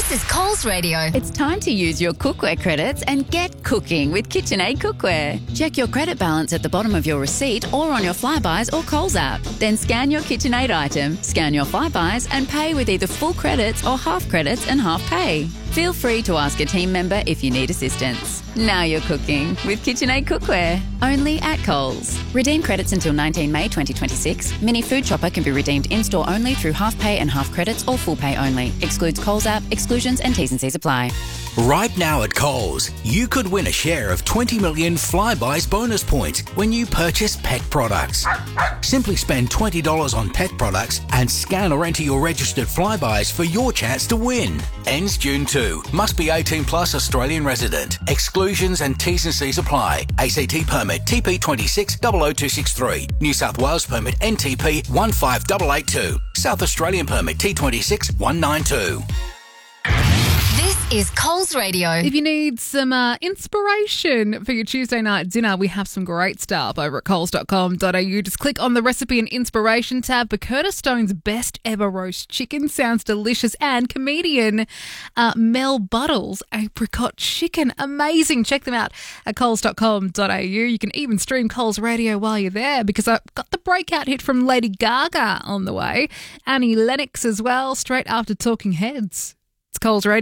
This is Coles Radio. It's time to use your cookware credits and get cooking with KitchenAid cookware. Check your credit balance at the bottom of your receipt or on your Flybuys or Coles app. Then scan your KitchenAid item, scan your Flybuys and pay with either full credits or half credits and half pay. Feel free to ask a team member if you need assistance. Now you're cooking with KitchenAid cookware. Only at Coles. Redeem credits until 19 May 2026. Mini Food Shopper can be redeemed in-store only through half pay and half credits or full pay only. Excludes Coles app. Exclusions and T's and C's apply. Right now at Coles, you could win a share of 20 million Flybuys bonus points when you purchase pet products. Simply spend $20 on pet products and scan or enter your registered Flybuys for your chance to win. Ends June 2. Must be 18 plus Australian resident. Exclusions and T's and C's apply. ACT permit TP26 00263. New South Wales permit NTP 15882. South Australian permit T26 192. This is Coles Radio. If you need some inspiration for your Tuesday night dinner, we have some great stuff over at coles.com.au. Just click on the recipe and inspiration tab. But Curtis Stone's best ever roast chicken sounds delicious, and comedian Mel Buttles' apricot chicken, amazing. Check them out at coles.com.au. You can even stream Coles Radio while you're there, because I've got the breakout hit from Lady Gaga on the way. Annie Lennox as well, straight after Talking Heads. It's Coles Radio.